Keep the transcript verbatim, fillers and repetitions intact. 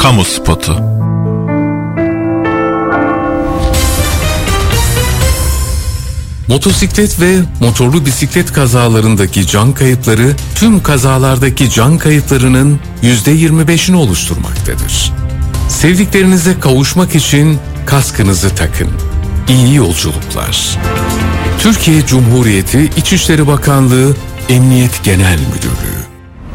Kamu spotu. Motosiklet ve motorlu bisiklet kazalarındaki can kayıpları tüm kazalardaki can kayıplarının yüzde yirmi beşini oluşturmaktadır. Sevdiklerinize kavuşmak için kaskınızı takın. İyi yolculuklar. Türkiye Cumhuriyeti İçişleri Bakanlığı Emniyet Genel Müdürlüğü.